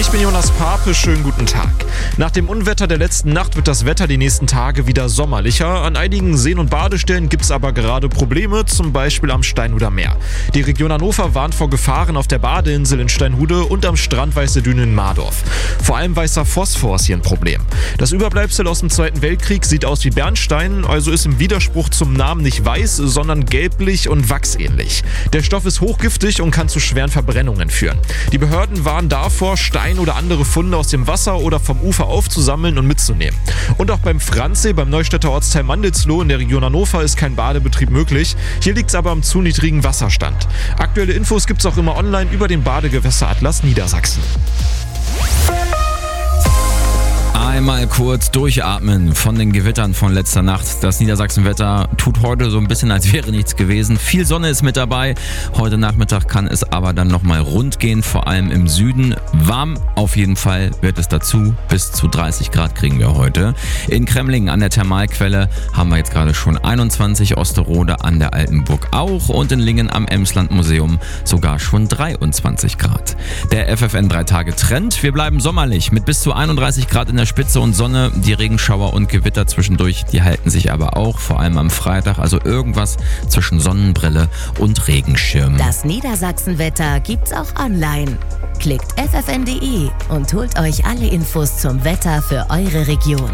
Ich bin Jonas Pape, schönen guten Tag. Nach dem Unwetter der letzten Nacht wird das Wetter die nächsten Tage wieder sommerlicher. An einigen Seen und Badestellen gibt es aber gerade Probleme, zum Beispiel am Steinhuder Meer. Die Region Hannover warnt vor Gefahren auf der Badeinsel in Steinhude und am Strand Weiße Düne in Mardorf. Vor allem weißer Phosphor ist hier ein Problem. Das Überbleibsel aus dem Zweiten Weltkrieg sieht aus wie Bernstein, also ist im Widerspruch zum Namen nicht weiß, sondern gelblich und wachsähnlich. Der Stoff ist hochgiftig und kann zu schweren Verbrennungen führen. Die Behörden warnen davor, Stein oder andere Funde aus dem Wasser oder vom Ufer aufzusammeln und mitzunehmen. Und auch beim Franzsee, beim Neustädter Ortsteil Mandelsloh in der Region Hannover, ist kein Badebetrieb möglich. Hier liegt es aber am zu niedrigen Wasserstand. Aktuelle Infos gibt es auch immer online über den Badegewässeratlas Niedersachsen. Einmal kurz durchatmen von den Gewittern von letzter Nacht. Das Niedersachsenwetter tut heute so ein bisschen, als wäre nichts gewesen. Viel Sonne ist mit dabei. Heute Nachmittag kann es aber dann nochmal rund gehen, vor allem im Süden. Warm auf jeden Fall wird es dazu. Bis zu 30 Grad kriegen wir heute. In Kremlingen an der Thermalquelle haben wir jetzt gerade schon 21, Osterode an der Altenburg auch und in Lingen am Emsland-Museum sogar schon 23 Grad. Der FFN 3-Tage-Trend. Wir bleiben sommerlich mit bis zu 31 Grad in der Spitze und Sonne. Die Regenschauer und Gewitter zwischendurch, die halten sich aber auch, vor allem am Freitag. Also irgendwas zwischen Sonnenbrille und Regenschirm. Das Niedersachsenwetter gibt's auch online. Klickt ffn.de und holt euch alle Infos zum Wetter für eure Region.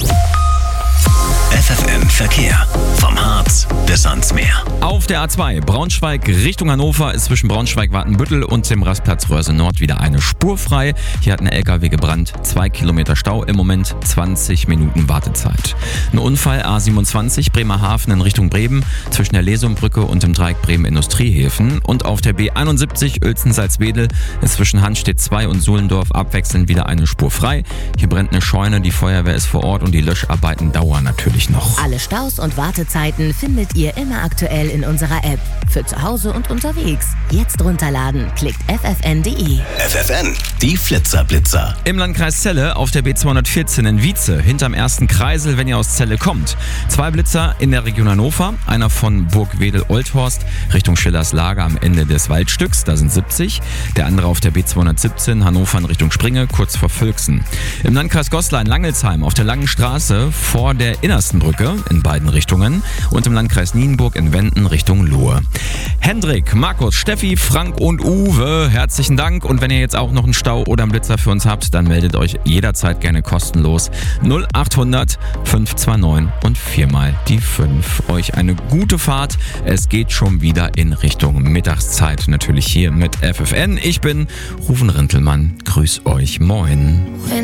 FFN Verkehr. Vom Harz bis ans Meer. Auf der A2 Braunschweig Richtung Hannover ist zwischen Braunschweig-Wartenbüttel und dem Rastplatz Röhrse Nord wieder eine Spur frei. Hier hat ein LKW gebrannt. 2 Kilometer Stau, im Moment 20 Minuten Wartezeit. Ein Unfall A27 Bremerhaven in Richtung Bremen zwischen der Lesumbrücke und dem Dreieck Bremen Industriehäfen. Und auf der B71 Uelzen-Salzwedel ist zwischen Hanstedt 2 und Suhlendorf abwechselnd wieder eine Spur frei. Hier brennt eine Scheune, die Feuerwehr ist vorOrt und die Löscharbeiten dauern natürlich noch. Alle Staus und Wartezeiten findet ihr immer aktuell in unserer App. Für zu Hause und unterwegs. Jetzt runterladen. Klickt ffn.de. FFN, die Flitzer-Blitzer. Im Landkreis Celle auf der B214 in Wietze, hinterm ersten Kreisel, wenn ihr aus Celle kommt. 2 Blitzer in der Region Hannover, einer von Burg-Wedel-Olthorst Richtung Schillers Lager am Ende des Waldstücks, da sind 70. Der andere auf der B217 Hannover in Richtung Springe, kurz vor Völksen. Im Landkreis Goslar in Langelsheim auf der Langen Straße vor der Innersten Brücke in beiden Richtungen und im Landkreis Nienburg in Wenden Richtung Lohe. Hendrik, Markus, Steffi, Frank und Uwe, herzlichen Dank. Und wenn ihr jetzt auch noch einen Stau oder einen Blitzer für uns habt, dann meldet euch jederzeit gerne kostenlos 0800 529 und 4 mal die 5. Euch eine gute Fahrt. Es geht schon wieder in Richtung Mittagszeit, natürlich hier mit FFN. Ich bin Rufen Rintelmann. Grüß euch, moin.